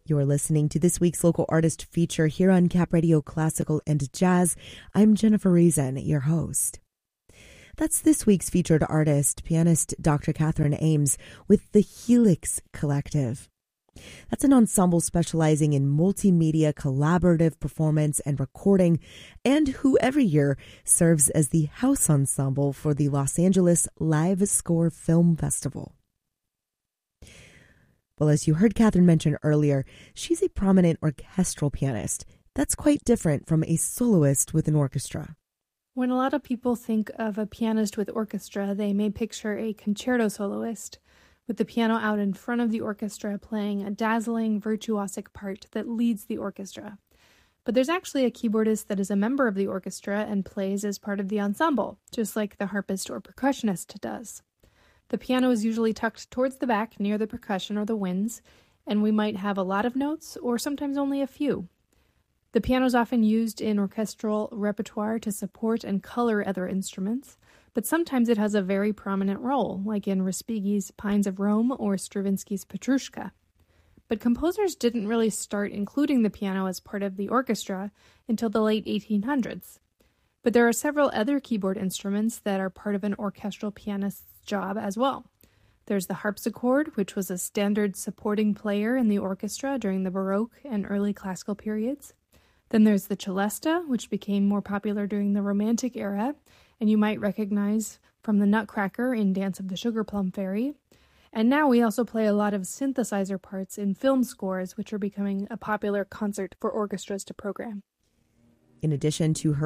You're listening to this week's local artist feature here on Cap Radio Classical and Jazz. I'm Jennifer Reason, your host. That's this week's featured artist, pianist Dr. Catherine Ames with the Helix Collective. That's an ensemble specializing in multimedia collaborative performance and recording, and who every year serves as the house ensemble for the Los Angeles Live Score Film Festival. Well, as you heard Catherine mention earlier, she's a prominent orchestral pianist. That's quite different from a soloist with an orchestra. When a lot of people think of a pianist with orchestra, they may picture a concerto soloist, with the piano out in front of the orchestra playing a dazzling, virtuosic part that leads the orchestra. But there's actually a keyboardist that is a member of the orchestra and plays as part of the ensemble, just like the harpist or percussionist does. The piano is usually tucked towards the back near the percussion or the winds, and we might have a lot of notes or sometimes only a few. The piano is often used in orchestral repertoire to support and color other instruments, but sometimes it has a very prominent role, like in Respighi's Pines of Rome or Stravinsky's Petrushka. But composers didn't really start including the piano as part of the orchestra until the late 1800s. But there are several other keyboard instruments that are part of an orchestral pianist's job as well. There's the harpsichord, which was a standard supporting player in the orchestra during the Baroque and early classical periods. Then there's the celesta, which became more popular during the Romantic era, and you might recognize from the Nutcracker in Dance of the Sugar Plum Fairy. And now we also play a lot of synthesizer parts in film scores, which are becoming a popular concert for orchestras to program. In addition to her